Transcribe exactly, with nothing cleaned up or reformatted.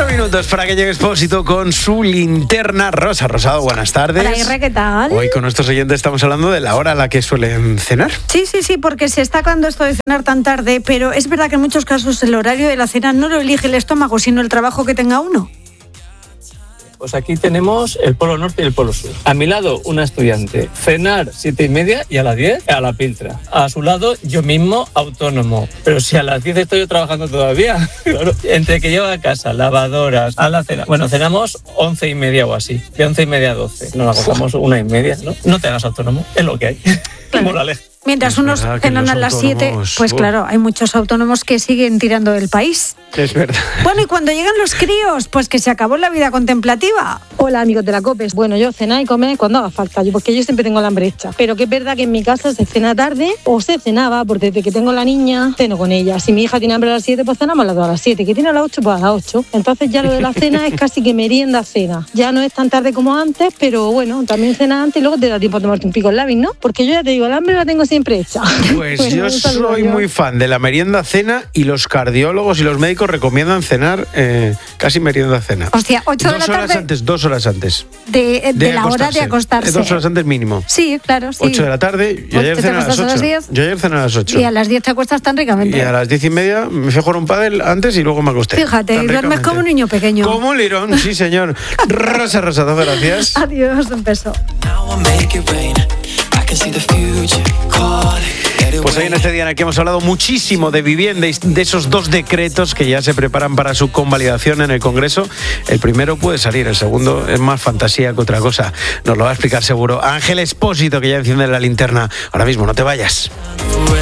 Minutos para que llegue Expósito con su linterna rosa. Rosado, buenas tardes. Hola, Irre, ¿qué tal? Hoy con nuestros oyentes estamos hablando de la hora a la que suelen cenar. Sí, sí, sí, porque se está acabando esto de cenar tan tarde, pero es verdad que en muchos casos el horario de la cena no lo elige el estómago, sino el trabajo que tenga uno. Pues aquí tenemos el polo norte y el polo sur. A mi lado, una estudiante. Cenar siete y media y a las diez a la piltra. A su lado, yo mismo, autónomo. Pero si a las diez estoy yo trabajando todavía. Claro. Entre que llevo a casa, lavadoras, a la cena. Bueno, cenamos once y media o así. De once y media a doce. Nos acostamos una y media, ¿no? No te hagas autónomo, es lo que hay. Claro. Moraleja. Mientras unos cenan a las siete, pues claro, hay muchos autónomos que siguen tirando del país. Es verdad. Bueno, y cuando llegan los críos, pues que se acabó la vida contemplativa. Hola, amigos de la COPE. Bueno, yo cenar y comer cuando haga falta, yo porque yo siempre tengo el hambre hecha. Pero que es verdad que en mi casa se cena tarde o se cenaba, porque desde que tengo la niña, ceno con ella. Si mi hija tiene hambre a las siete, pues cenamos las dos a las siete. Que tiene a las ocho, pues a las ocho. Entonces ya lo de la cena es casi que merienda-cena. Ya no es tan tarde como antes, pero bueno, también cena antes y luego te da tiempo a tomarte un pico en labis, ¿no? Porque yo ya te digo, el hambre la tengo siempre hecha. Pues bueno, yo soy muy fan de la merienda-cena y los cardiólogos y los médicos recomiendan cenar eh, casi merienda-cena. Hostia, ocho de la tarde. Dos horas antes, dos horas antes. De, de, de la hora de acostarse. Dos horas antes mínimo. Sí, claro, sí. Ocho de la tarde, yo ayer cené a las ocho. Yo ayer cené a las ocho. Y a las diez te acuestas tan ricamente. Y a las diez y media me fui a jugar un pádel antes y luego me acosté. Fíjate, duermes como un niño pequeño. Como un lirón, sí señor. Rosa Rosado, gracias. Adiós, un beso. Pues hoy en este día en el que hemos hablado muchísimo de vivienda y de esos dos decretos que ya se preparan para su convalidación en el Congreso. El primero puede salir, el segundo es más fantasía que otra cosa. Nos lo va a explicar seguro Ángel Expósito, que ya enciende la linterna. Ahora mismo, no te vayas.